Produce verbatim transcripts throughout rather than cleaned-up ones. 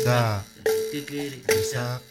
Da, esa.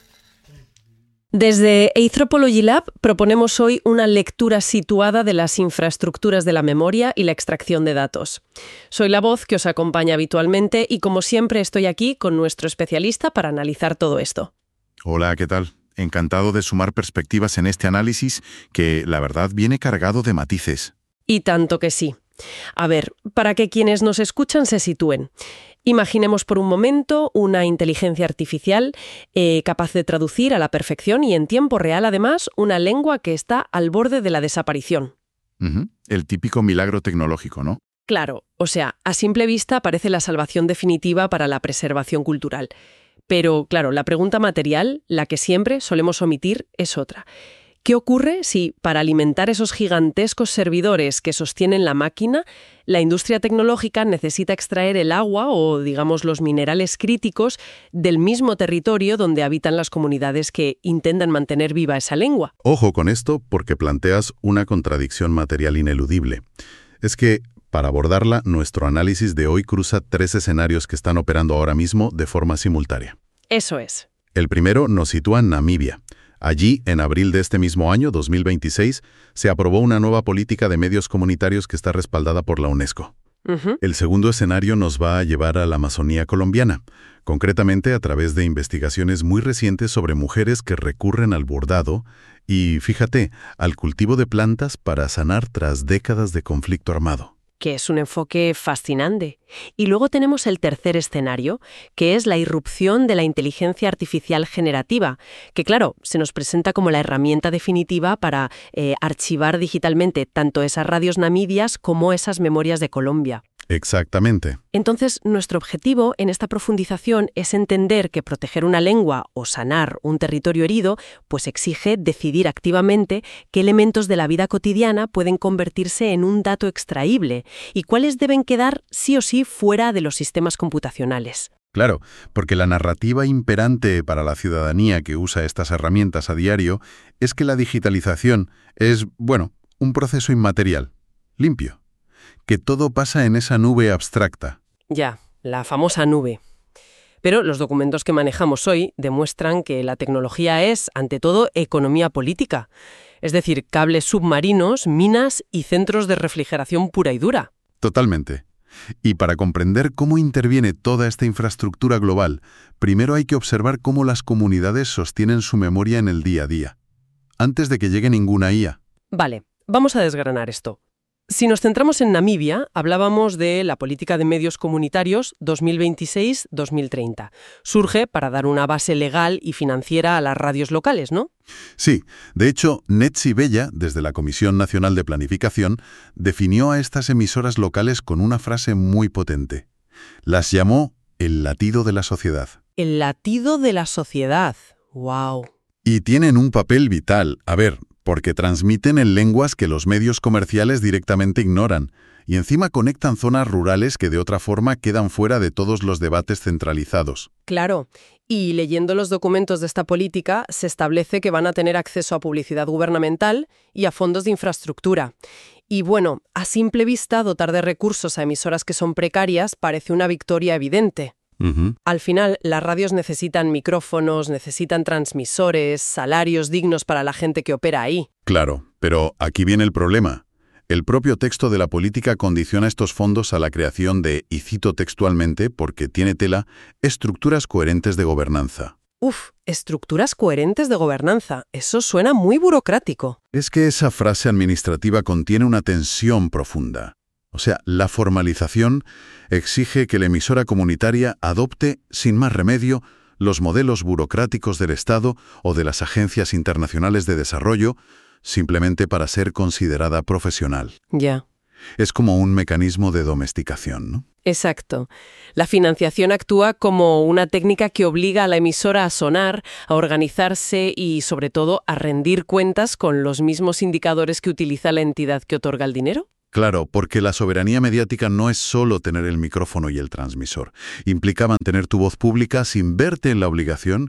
Desde Anthropology Lab proponemos hoy una lectura situada de las infraestructuras de la memoria y la extracción de datos. Soy la voz que os acompaña habitualmente y, como siempre, estoy aquí con nuestro especialista para analizar todo esto. Hola, ¿qué tal? Encantado de sumar perspectivas en este análisis que, la verdad, viene cargado de matices. Y tanto que sí. A ver, para que quienes nos escuchan se sitúen. Imaginemos por un momento una inteligencia artificial eh, capaz de traducir a la perfección y en tiempo real, además, una lengua que está al borde de la desaparición. Uh-huh. El típico milagro tecnológico, ¿no? Claro, o sea, a simple vista parece la salvación definitiva para la preservación cultural. Pero, claro, la pregunta material, la que siempre solemos omitir, es otra. ¿Qué ocurre si, para alimentar esos gigantescos servidores que sostienen la máquina, la industria tecnológica necesita extraer el agua o, digamos, los minerales críticos del mismo territorio donde habitan las comunidades que intentan mantener viva esa lengua? Ojo con esto porque planteas una contradicción material ineludible. Es que, para abordarla, nuestro análisis de hoy cruza tres escenarios que están operando ahora mismo de forma simultánea. Eso es. El primero nos sitúa en Namibia. Allí, en abril de este mismo año, dos mil veintiséis, se aprobó una nueva política de medios comunitarios que está respaldada por la UNESCO. Uh-huh. El segundo escenario nos va a llevar a la Amazonía colombiana, concretamente a través de investigaciones muy recientes sobre mujeres que recurren al bordado y, fíjate, al cultivo de plantas para sanar tras décadas de conflicto armado. Que es un enfoque fascinante. Y luego tenemos el tercer escenario, que es la irrupción de la inteligencia artificial generativa, que claro, se nos presenta como la herramienta definitiva para eh, archivar digitalmente tanto esas radios namibias como esas memorias de Colombia. Exactamente. Entonces, nuestro objetivo en esta profundización es entender que proteger una lengua o sanar un territorio herido, pues exige decidir activamente qué elementos de la vida cotidiana pueden convertirse en un dato extraíble y cuáles deben quedar sí o sí fuera de los sistemas computacionales. Claro, porque la narrativa imperante para la ciudadanía que usa estas herramientas a diario es que la digitalización es, bueno, un proceso inmaterial, limpio. Que todo pasa en esa nube abstracta. Ya, la famosa nube. Pero los documentos que manejamos hoy demuestran que la tecnología es, ante todo, economía política. Es decir, cables submarinos, minas y centros de refrigeración pura y dura. Totalmente. Y para comprender cómo interviene toda esta infraestructura global, primero hay que observar cómo las comunidades sostienen su memoria en el día a día, antes de que llegue ninguna I A. Vale, vamos a desgranar esto. Si nos centramos en Namibia, hablábamos de la política de medios comunitarios dos mil veintiséis a dos mil treinta. Surge para dar una base legal y financiera a las radios locales, ¿no? Sí. De hecho, Netsi Bella, desde la Comisión Nacional de Planificación, definió a estas emisoras locales con una frase muy potente. Las llamó el latido de la sociedad. El latido de la sociedad. ¡Wow! Y tienen un papel vital. A ver, porque transmiten en lenguas que los medios comerciales directamente ignoran, y encima conectan zonas rurales que de otra forma quedan fuera de todos los debates centralizados. Claro, y leyendo los documentos de esta política se establece que van a tener acceso a publicidad gubernamental y a fondos de infraestructura. Y bueno, a simple vista, dotar de recursos a emisoras que son precarias parece una victoria evidente. Uh-huh. Al final, las radios necesitan micrófonos, necesitan transmisores, salarios dignos para la gente que opera ahí. Claro, pero aquí viene el problema. El propio texto de la política condiciona estos fondos a la creación de, y cito textualmente porque tiene tela, estructuras coherentes de gobernanza. Uf, estructuras coherentes de gobernanza. Eso suena muy burocrático. Es que esa frase administrativa contiene una tensión profunda. O sea, la formalización exige que la emisora comunitaria adopte, sin más remedio, los modelos burocráticos del Estado o de las agencias internacionales de desarrollo, simplemente para ser considerada profesional. Ya. Es como un mecanismo de domesticación, ¿no? Exacto. La financiación actúa como una técnica que obliga a la emisora a sonar, a organizarse y, sobre todo, a rendir cuentas con los mismos indicadores que utiliza la entidad que otorga el dinero. Claro, porque la soberanía mediática no es solo tener el micrófono y el transmisor. Implica mantener tu voz pública sin verte en la obligación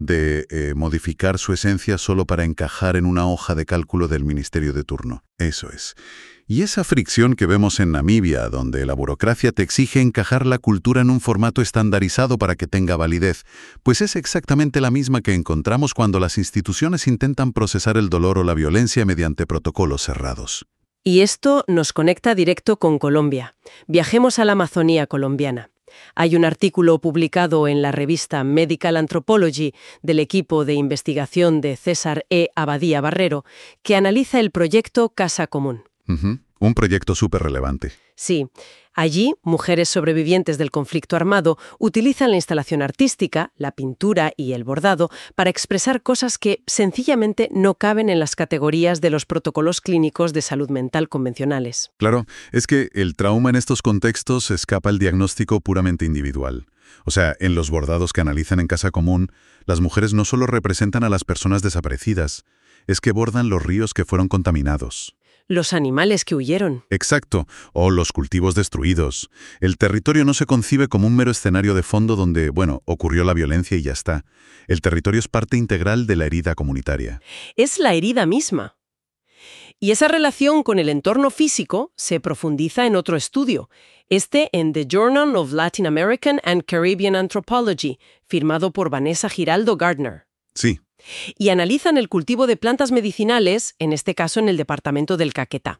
de eh, modificar su esencia solo para encajar en una hoja de cálculo del ministerio de turno. Eso es. Y esa fricción que vemos en Namibia, donde la burocracia te exige encajar la cultura en un formato estandarizado para que tenga validez, pues es exactamente la misma que encontramos cuando las instituciones intentan procesar el dolor o la violencia mediante protocolos cerrados. Y esto nos conecta directo con Colombia. Viajemos a la Amazonía colombiana. Hay un artículo publicado en la revista Medical Anthropology del equipo de investigación de César E. Abadía Barrero que analiza el proyecto Casa Común. Uh-huh. Un proyecto súper relevante. Sí. Allí, mujeres sobrevivientes del conflicto armado utilizan la instalación artística, la pintura y el bordado para expresar cosas que sencillamente no caben en las categorías de los protocolos clínicos de salud mental convencionales. Claro, es que el trauma en estos contextos escapa al diagnóstico puramente individual. O sea, en los bordados que analizan en Casa Común, las mujeres no solo representan a las personas desaparecidas, es que bordan los ríos que fueron contaminados. Los animales que huyeron. Exacto, o los cultivos destruidos. El territorio no se concibe como un mero escenario de fondo donde, bueno, ocurrió la violencia y ya está. El territorio es parte integral de la herida comunitaria. Es la herida misma. Y esa relación con el entorno físico se profundiza en otro estudio, este en The Journal of Latin American and Caribbean Anthropology, firmado por Vanessa Giraldo Gardner. Sí. Y analizan el cultivo de plantas medicinales, en este caso en el departamento del Caquetá.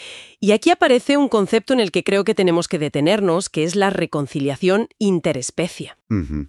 Y aquí aparece un concepto en el que creo que tenemos que detenernos, que es la reconciliación interespecie. Uh-huh.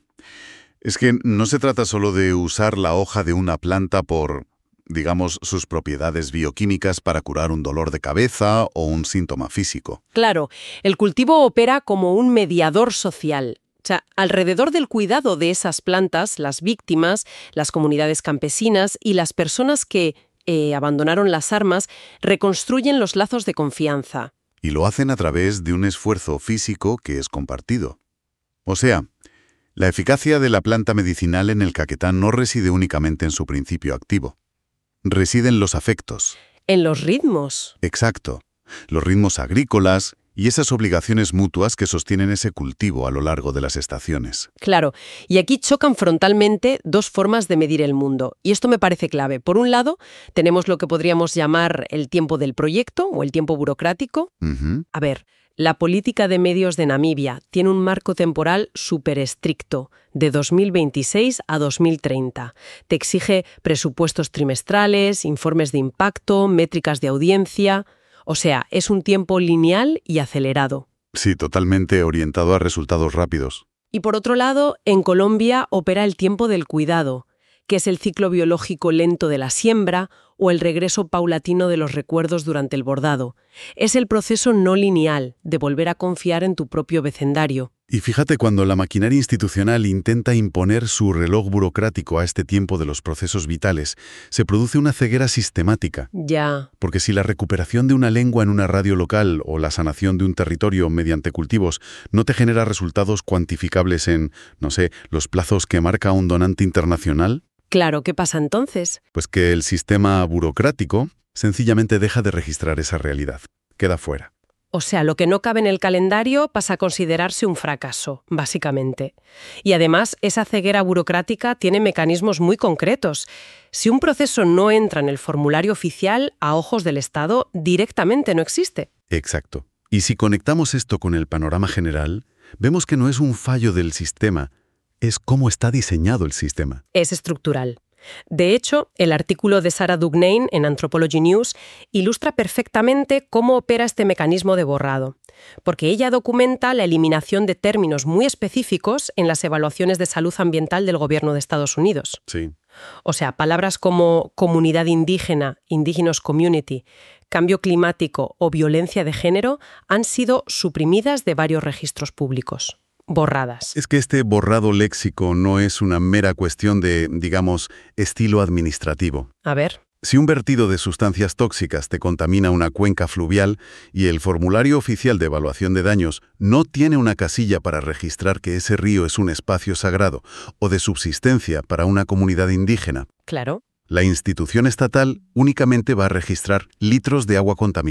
Es que no se trata solo de usar la hoja de una planta por, digamos, sus propiedades bioquímicas para curar un dolor de cabeza o un síntoma físico. Claro, el cultivo opera como un mediador social. O sea, alrededor del cuidado de esas plantas, las víctimas, las comunidades campesinas y las personas que eh, abandonaron las armas reconstruyen los lazos de confianza. Y lo hacen a través de un esfuerzo físico que es compartido. O sea, la eficacia de la planta medicinal en el Caquetá no reside únicamente en su principio activo. Reside en los afectos. En los ritmos. Exacto. Los ritmos agrícolas y esas obligaciones mutuas que sostienen ese cultivo a lo largo de las estaciones. Claro, y aquí chocan frontalmente dos formas de medir el mundo, y esto me parece clave. Por un lado, tenemos lo que podríamos llamar el tiempo del proyecto o el tiempo burocrático. Uh-huh. A ver, la política de medios de Namibia tiene un marco temporal súper estricto, de dos mil veintiséis a dos mil treinta. Te exige presupuestos trimestrales, informes de impacto, métricas de audiencia. O sea, es un tiempo lineal y acelerado. Sí, totalmente orientado a resultados rápidos. Y por otro lado, en Colombia opera el tiempo del cuidado, que es el ciclo biológico lento de la siembra o el regreso paulatino de los recuerdos durante el bordado. Es el proceso no lineal de volver a confiar en tu propio vecindario. Y fíjate, cuando la maquinaria institucional intenta imponer su reloj burocrático a este tiempo de los procesos vitales, se produce una ceguera sistemática. Ya. Porque si la recuperación de una lengua en una radio local o la sanación de un territorio mediante cultivos no te genera resultados cuantificables en, no sé, los plazos que marca un donante internacional... Claro, ¿qué pasa entonces? Pues que el sistema burocrático sencillamente deja de registrar esa realidad. Queda fuera. O sea, lo que no cabe en el calendario pasa a considerarse un fracaso, básicamente. Y además, esa ceguera burocrática tiene mecanismos muy concretos. Si un proceso no entra en el formulario oficial, a ojos del Estado, directamente no existe. Exacto. Y si conectamos esto con el panorama general, vemos que no es un fallo del sistema, es cómo está diseñado el sistema. Es estructural. De hecho, el artículo de Sarah Dugnane en Anthropology News ilustra perfectamente cómo opera este mecanismo de borrado, porque ella documenta la eliminación de términos muy específicos en las evaluaciones de salud ambiental del gobierno de Estados Unidos. Sí. O sea, palabras como comunidad indígena, indigenous community, cambio climático o violencia de género han sido suprimidas de varios registros públicos. Borradas. Es que este borrado léxico no es una mera cuestión de, digamos, estilo administrativo. A ver. Si un vertido de sustancias tóxicas te contamina una cuenca fluvial y el formulario oficial de evaluación de daños no tiene una casilla para registrar que ese río es un espacio sagrado o de subsistencia para una comunidad indígena, claro, la institución estatal únicamente va a registrar litros de agua contaminada.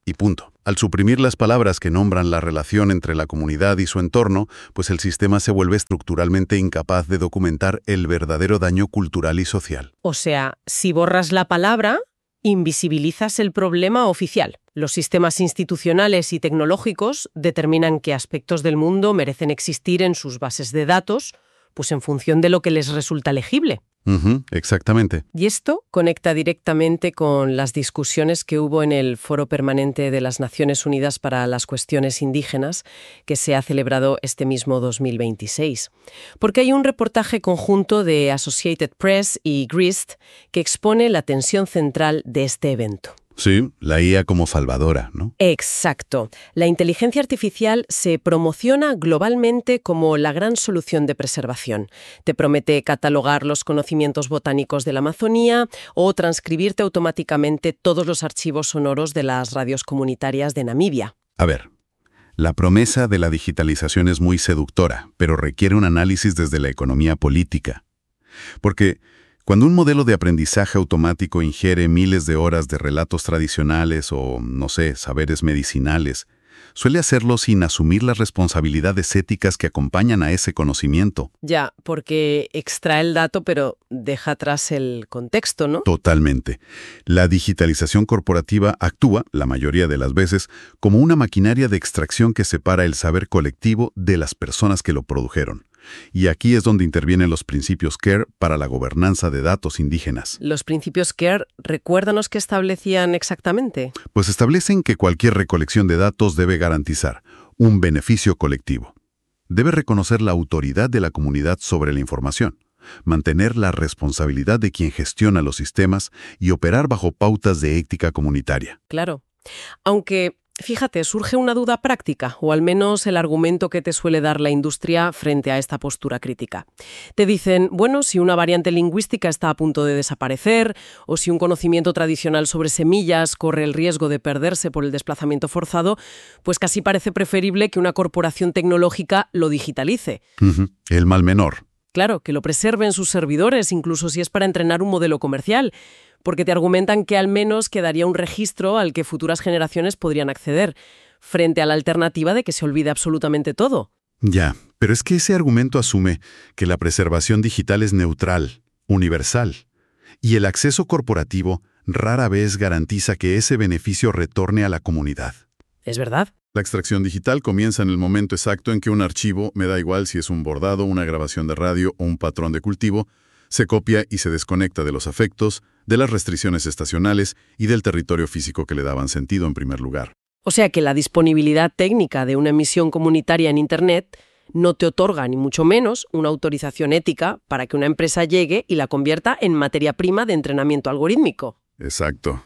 y punto. Al suprimir las palabras que nombran la relación entre la comunidad y su entorno, pues el sistema se vuelve estructuralmente incapaz de documentar el verdadero daño cultural y social. O sea, si borras la palabra, invisibilizas el problema oficial. Los sistemas institucionales y tecnológicos determinan qué aspectos del mundo merecen existir en sus bases de datos, pues en función de lo que les resulta legible. Uh-huh, exactamente. Y esto conecta directamente con las discusiones que hubo en el Foro Permanente de las Naciones Unidas para las Cuestiones Indígenas, que se ha celebrado este mismo dos mil veintiséis. Porque hay un reportaje conjunto de Associated Press y Grist que expone la tensión central de este evento. Sí, la I A como salvadora, ¿no? Exacto. La inteligencia artificial se promociona globalmente como la gran solución de preservación. Te promete catalogar los conocimientos botánicos de la Amazonía o transcribirte automáticamente todos los archivos sonoros de las radios comunitarias de Namibia. A ver, la promesa de la digitalización es muy seductora, pero requiere un análisis desde la economía política. Porque cuando un modelo de aprendizaje automático ingiere miles de horas de relatos tradicionales o, no sé, saberes medicinales, suele hacerlo sin asumir las responsabilidades éticas que acompañan a ese conocimiento. Ya, porque extrae el dato, pero deja atrás el contexto, ¿no? Totalmente. La digitalización corporativa actúa, la mayoría de las veces, como una maquinaria de extracción que separa el saber colectivo de las personas que lo produjeron. Y aquí es donde intervienen los principios CARE para la gobernanza de datos indígenas. Los principios CARE, recuérdanos qué establecían exactamente. Pues establecen que cualquier recolección de datos debe garantizar un beneficio colectivo. Debe reconocer la autoridad de la comunidad sobre la información, mantener la responsabilidad de quien gestiona los sistemas y operar bajo pautas de ética comunitaria. Claro. Aunque, fíjate, surge una duda práctica, o al menos el argumento que te suele dar la industria frente a esta postura crítica. Te dicen, bueno, si una variante lingüística está a punto de desaparecer, o si un conocimiento tradicional sobre semillas corre el riesgo de perderse por el desplazamiento forzado, pues casi parece preferible que una corporación tecnológica lo digitalice. Uh-huh. El mal menor. Claro, que lo preserve en sus servidores, incluso si es para entrenar un modelo comercial, porque te argumentan que al menos quedaría un registro al que futuras generaciones podrían acceder, frente a la alternativa de que se olvide absolutamente todo. Ya, pero es que ese argumento asume que la preservación digital es neutral, universal, y el acceso corporativo rara vez garantiza que ese beneficio retorne a la comunidad. ¿Es verdad? La extracción digital comienza en el momento exacto en que un archivo, me da igual si es un bordado, una grabación de radio o un patrón de cultivo, se copia y se desconecta de los afectos, de las restricciones estacionales y del territorio físico que le daban sentido en primer lugar. O sea que la disponibilidad técnica de una emisión comunitaria en Internet no te otorga ni mucho menos una autorización ética para que una empresa llegue y la convierta en materia prima de entrenamiento algorítmico. Exacto.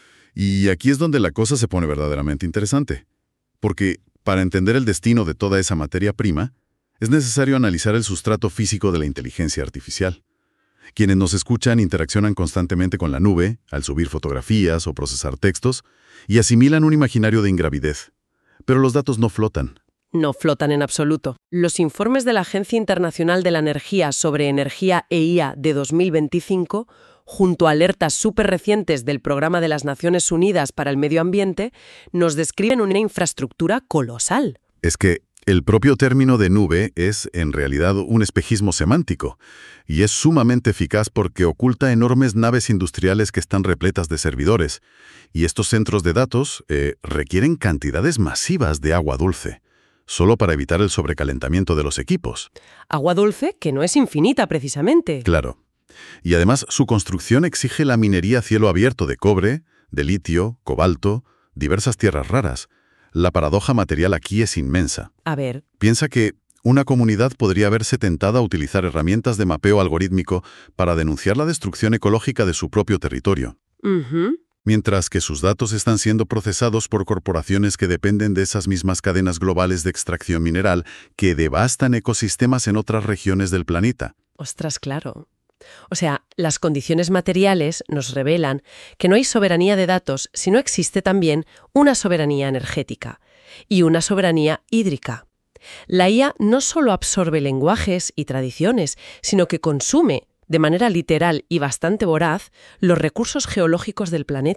Y aquí es donde la cosa se pone verdaderamente interesante. Porque para entender el destino de toda esa materia prima, es necesario analizar el sustrato físico de la inteligencia artificial. Quienes nos escuchan interaccionan constantemente con la nube, al subir fotografías o procesar textos, y asimilan un imaginario de ingravidez. Pero los datos no flotan. No flotan en absoluto. Los informes de la Agencia Internacional de la Energía sobre Energía e I A de dos mil veinticinco, junto a alertas súper recientes del Programa de las Naciones Unidas para el Medio Ambiente, nos describen una infraestructura colosal. Es que el propio término de nube es, en realidad, un espejismo semántico, y es sumamente eficaz porque oculta enormes naves industriales que están repletas de servidores, y estos centros de datos eh, requieren cantidades masivas de agua dulce, solo para evitar el sobrecalentamiento de los equipos. Agua dulce que no es infinita, precisamente. Claro. Y además, su construcción exige la minería a cielo abierto de cobre, de litio, cobalto, diversas tierras raras. La paradoja material aquí es inmensa. A ver. Piensa que una comunidad podría verse tentada a utilizar herramientas de mapeo algorítmico para denunciar la destrucción ecológica de su propio territorio. Uh-huh. Mientras que sus datos están siendo procesados por corporaciones que dependen de esas mismas cadenas globales de extracción mineral que devastan ecosistemas en otras regiones del planeta. Ostras, claro. O sea, las condiciones materiales nos revelan que no hay soberanía de datos si no existe también una soberanía energética y una soberanía hídrica. La I A no solo absorbe lenguajes y tradiciones, sino que consume, de manera literal y bastante voraz, los recursos geológicos del planeta.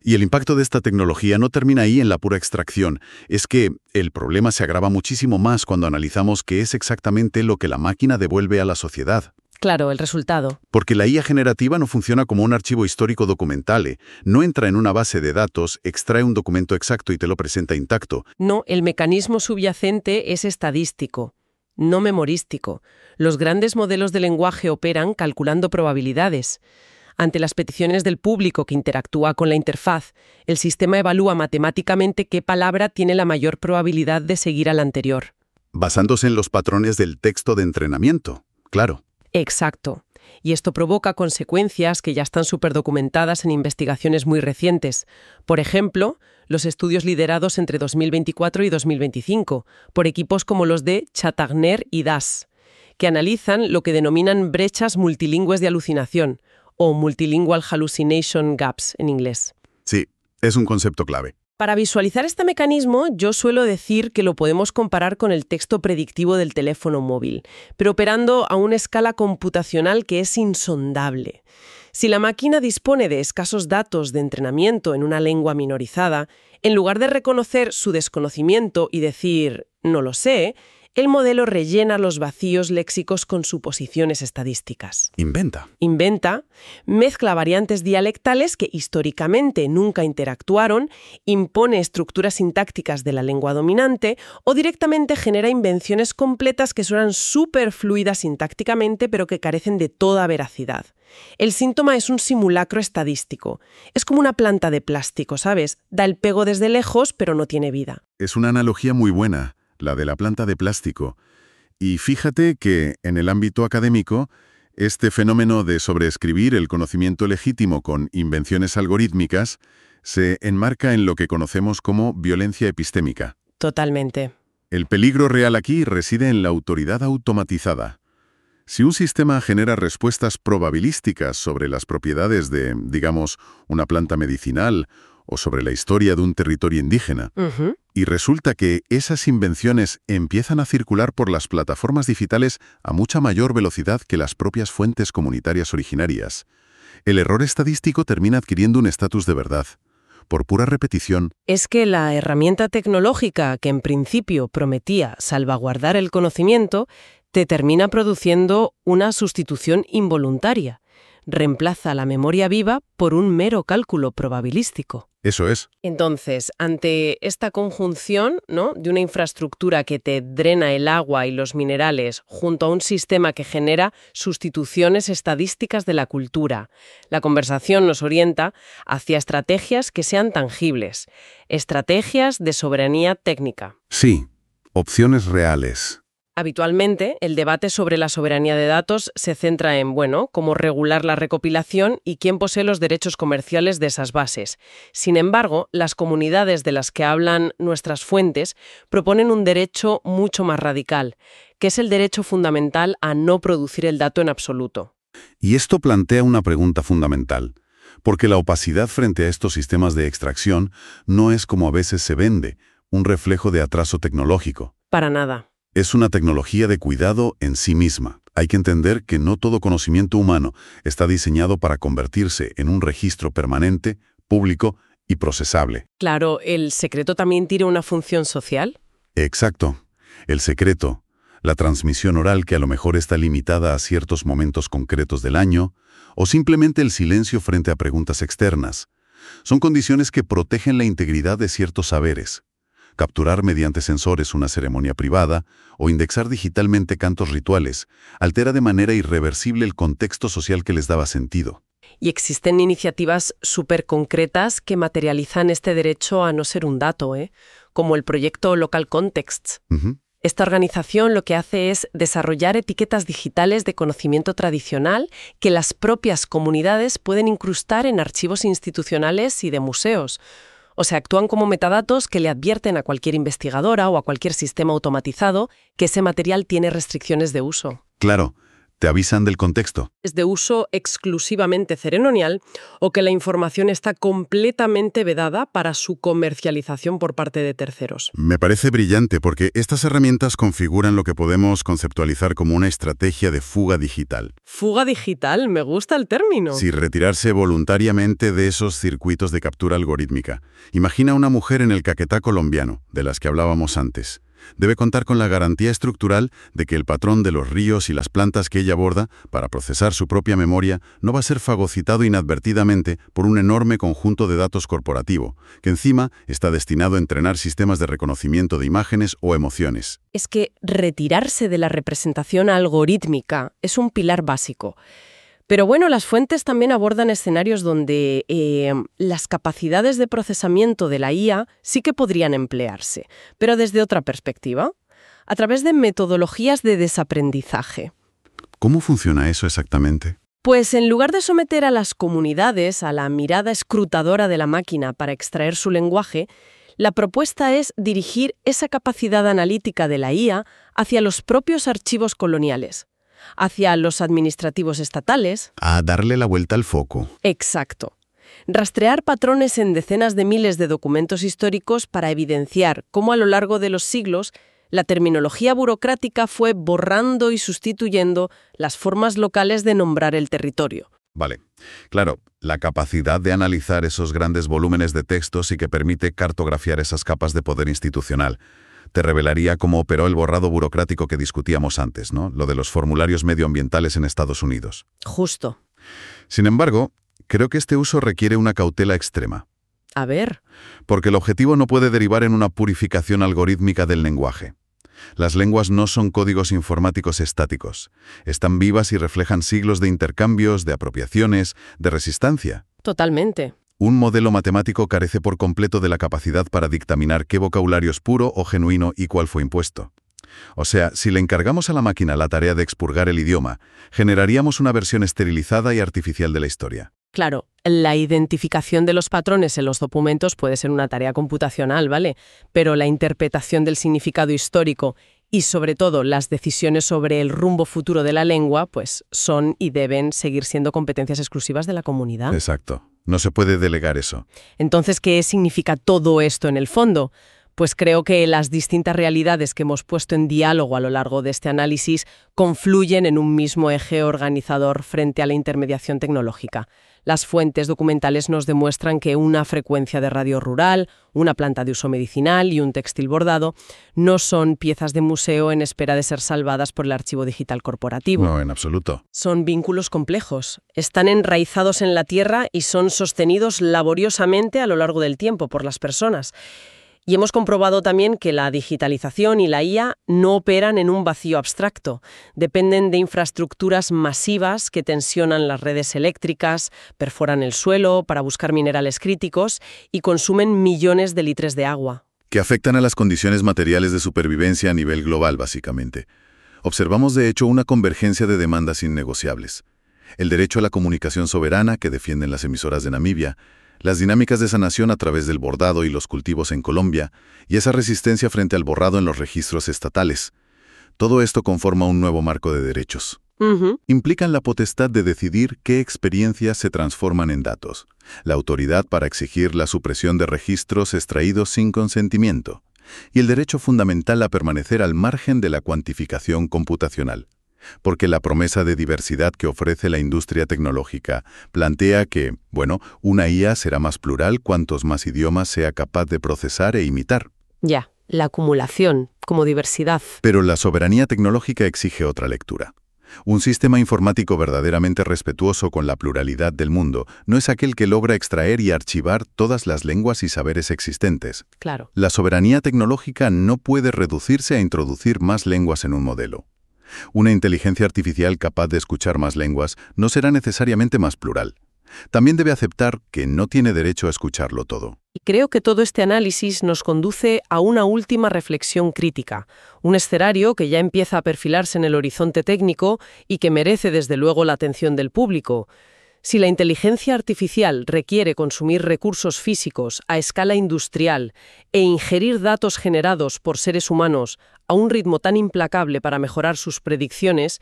Y el impacto de esta tecnología no termina ahí en la pura extracción. Es que el problema se agrava muchísimo más cuando analizamos qué es exactamente lo que la máquina devuelve a la sociedad. Claro, el resultado. Porque la I A generativa no funciona como un archivo histórico documental. ¿eh? No entra en una base de datos, extrae un documento exacto y te lo presenta intacto. No, el mecanismo subyacente es estadístico, no memorístico. Los grandes modelos de lenguaje operan calculando probabilidades. Ante las peticiones del público que interactúa con la interfaz, el sistema evalúa matemáticamente qué palabra tiene la mayor probabilidad de seguir a la anterior. Basándose en los patrones del texto de entrenamiento, claro. Exacto. Y esto provoca consecuencias que ya están súper documentadas en investigaciones muy recientes. Por ejemplo, los estudios liderados entre dos mil veinticuatro y dos mil veinticinco por equipos como los de Chatagner y Das, que analizan lo que denominan brechas multilingües de alucinación, o Multilingual Hallucination Gaps en inglés. Sí, es un concepto clave. Para visualizar este mecanismo, yo suelo decir que lo podemos comparar con el texto predictivo del teléfono móvil, pero operando a una escala computacional que es insondable. Si la máquina dispone de escasos datos de entrenamiento en una lengua minorizada, en lugar de reconocer su desconocimiento y decir «no lo sé», el modelo rellena los vacíos léxicos con suposiciones estadísticas. Inventa. Inventa, mezcla variantes dialectales que históricamente nunca interactuaron, impone estructuras sintácticas de la lengua dominante o directamente genera invenciones completas que suenan súper fluidas sintácticamente pero que carecen de toda veracidad. El síntoma es un simulacro estadístico. Es como una planta de plástico, ¿sabes? Da el pego desde lejos pero no tiene vida. Es una analogía muy buena, la de la planta de plástico. Y fíjate que, en el ámbito académico, este fenómeno de sobreescribir el conocimiento legítimo con invenciones algorítmicas se enmarca en lo que conocemos como violencia epistémica. Totalmente. El peligro real aquí reside en la autoridad automatizada. Si un sistema genera respuestas probabilísticas sobre las propiedades de, digamos, una planta medicinal o sobre la historia de un territorio indígena, Uh-huh. y resulta que esas invenciones empiezan a circular por las plataformas digitales a mucha mayor velocidad que las propias fuentes comunitarias originarias, el error estadístico termina adquiriendo un estatus de verdad. Por pura repetición, Es que la herramienta tecnológica que en principio prometía salvaguardar el conocimiento te termina produciendo una sustitución involuntaria. Reemplaza la memoria viva por un mero cálculo probabilístico. eso es. Entonces, ante esta conjunción, ¿no?, de una infraestructura que te drena el agua y los minerales junto a un sistema que genera sustituciones estadísticas de la cultura, la conversación nos orienta hacia estrategias que sean tangibles, estrategias de soberanía técnica. Sí, opciones reales. Habitualmente, el debate sobre la soberanía de datos se centra en, bueno, cómo regular la recopilación y quién posee los derechos comerciales de esas bases. Sin embargo, las comunidades de las que hablan nuestras fuentes proponen un derecho mucho más radical, que es el derecho fundamental a no producir el dato en absoluto. Y esto plantea una pregunta fundamental, porque la opacidad frente a estos sistemas de extracción no es como a veces se vende, un reflejo de atraso tecnológico. Para nada. Es una tecnología de cuidado en sí misma. Hay que entender que no todo conocimiento humano está diseñado para convertirse en un registro permanente, público y procesable. Claro, ¿el secreto también tiene una función social? Exacto. El secreto, la transmisión oral que a lo mejor está limitada a ciertos momentos concretos del año, o simplemente el silencio frente a preguntas externas, son condiciones que protegen la integridad de ciertos saberes. Capturar mediante sensores una ceremonia privada o indexar digitalmente cantos rituales altera de manera irreversible el contexto social que les daba sentido. Y existen iniciativas súper concretas que materializan este derecho a no ser un dato, ¿eh? Como el proyecto Local Contexts. Uh-huh. Esta organización lo que hace es desarrollar etiquetas digitales de conocimiento tradicional que las propias comunidades pueden incrustar en archivos institucionales y de museos. O sea, actúan como metadatos que le advierten a cualquier investigadora o a cualquier sistema automatizado que ese material tiene restricciones de uso. Claro, Te avisan del contexto. Es de uso exclusivamente ceremonial o que la información está completamente vedada para su comercialización por parte de terceros. Me parece brillante porque estas herramientas configuran lo que podemos conceptualizar como una estrategia de fuga digital. Fuga digital, me gusta el término. Sí, retirarse voluntariamente de esos circuitos de captura algorítmica. Imagina una mujer en el Caquetá colombiano, de las que hablábamos antes. Debe contar con la garantía estructural de que el patrón de los ríos y las plantas que ella aborda para procesar su propia memoria no va a ser fagocitado inadvertidamente por un enorme conjunto de datos corporativo, que encima está destinado a entrenar sistemas de reconocimiento de imágenes o emociones. Es que retirarse de la representación algorítmica es un pilar básico. Pero bueno, las fuentes también abordan escenarios donde eh, las capacidades de procesamiento de la I A sí que podrían emplearse, pero desde otra perspectiva, a través de metodologías de desaprendizaje. ¿Cómo funciona eso exactamente? Pues en lugar de someter a las comunidades a la mirada escrutadora de la máquina para extraer su lenguaje, la propuesta es dirigir esa capacidad analítica de la I A hacia los propios archivos coloniales, hacia los administrativos estatales. A darle la vuelta al foco. Exacto. Rastrear patrones en decenas de miles de documentos históricos para evidenciar cómo a lo largo de los siglos la terminología burocrática fue borrando y sustituyendo las formas locales de nombrar el territorio. Vale. Claro, la capacidad de analizar esos grandes volúmenes de texto sí que permite cartografiar esas capas de poder institucional. Te revelaría cómo operó el borrado burocrático que discutíamos antes, ¿no? Lo de los formularios medioambientales en Estados Unidos. Justo. Sin embargo, creo que este uso requiere una cautela extrema. A ver. Porque el objetivo no puede derivar en una purificación algorítmica del lenguaje. Las lenguas no son códigos informáticos estáticos. Están vivas y reflejan siglos de intercambios, de apropiaciones, de resistencia. Totalmente. Un modelo matemático carece por completo de la capacidad para dictaminar qué vocabulario es puro o genuino y cuál fue impuesto. O sea, si le encargamos a la máquina la tarea de expurgar el idioma, generaríamos una versión esterilizada y artificial de la historia. Claro, la identificación de los patrones en los documentos puede ser una tarea computacional, ¿vale? Pero la interpretación del significado histórico y, sobre todo, las decisiones sobre el rumbo futuro de la lengua, pues son y deben seguir siendo competencias exclusivas de la comunidad. Exacto. No se puede delegar eso. Entonces, ¿qué significa todo esto en el fondo? Pues creo que las distintas realidades que hemos puesto en diálogo a lo largo de este análisis confluyen en un mismo eje organizador frente a la intermediación tecnológica. Las fuentes documentales nos demuestran que una frecuencia de radio rural, una planta de uso medicinal y un textil bordado no son piezas de museo en espera de ser salvadas por el archivo digital corporativo. No, en absoluto. Son vínculos complejos. Están enraizados en la tierra y son sostenidos laboriosamente a lo largo del tiempo por las personas. Y hemos comprobado también que la digitalización y la I A no operan en un vacío abstracto. Dependen de infraestructuras masivas que tensionan las redes eléctricas, perforan el suelo para buscar minerales críticos y consumen millones de litros de agua. Que afectan a las condiciones materiales de supervivencia a nivel global, básicamente. Observamos, de hecho, una convergencia de demandas innegociables. El derecho a la comunicación soberana que defienden las emisoras de Namibia, las dinámicas de sanación a través del bordado y los cultivos en Colombia, y esa resistencia frente al borrado en los registros estatales. Todo esto conforma un nuevo marco de derechos. Uh-huh. Implican la potestad de decidir qué experiencias se transforman en datos, la autoridad para exigir la supresión de registros extraídos sin consentimiento, y el derecho fundamental a permanecer al margen de la cuantificación computacional. Porque la promesa de diversidad que ofrece la industria tecnológica plantea que, bueno, una I A será más plural cuantos más idiomas sea capaz de procesar e imitar. Ya, la acumulación como diversidad. Pero la soberanía tecnológica exige otra lectura. Un sistema informático verdaderamente respetuoso con la pluralidad del mundo no es aquel que logra extraer y archivar todas las lenguas y saberes existentes. Claro. La soberanía tecnológica no puede reducirse a introducir más lenguas en un modelo. Una inteligencia artificial capaz de escuchar más lenguas no será necesariamente más plural. También debe aceptar que no tiene derecho a escucharlo todo. Y creo que todo este análisis nos conduce a una última reflexión crítica, un escenario que ya empieza a perfilarse en el horizonte técnico y que merece desde luego la atención del público. Si la inteligencia artificial requiere consumir recursos físicos a escala industrial e ingerir datos generados por seres humanos a un ritmo tan implacable para mejorar sus predicciones,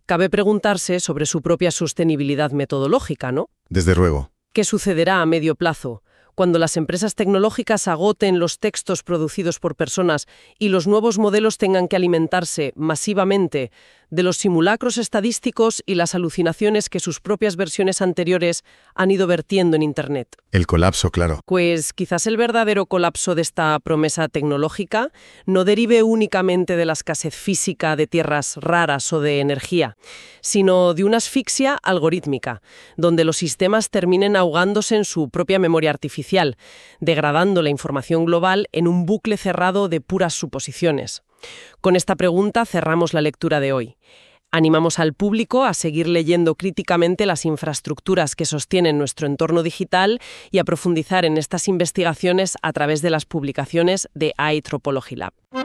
Cabe preguntarse sobre su propia sostenibilidad metodológica, ¿no? Desde luego. ¿Qué sucederá a medio plazo? Cuando las empresas tecnológicas agoten los textos producidos por personas y los nuevos modelos tengan que alimentarse masivamente de los simulacros estadísticos y las alucinaciones que sus propias versiones anteriores han ido vertiendo en Internet. El colapso, claro. Pues quizás el verdadero colapso de esta promesa tecnológica no derive únicamente de la escasez física de tierras raras o de energía, sino de una asfixia algorítmica, donde los sistemas terminen ahogándose en su propia memoria artificial, degradando la información global en un bucle cerrado de puras suposiciones. Con esta pregunta cerramos la lectura de hoy. Animamos al público a seguir leyendo críticamente las infraestructuras que sostienen nuestro entorno digital y a profundizar en estas investigaciones a través de las publicaciones de I E E E Lab.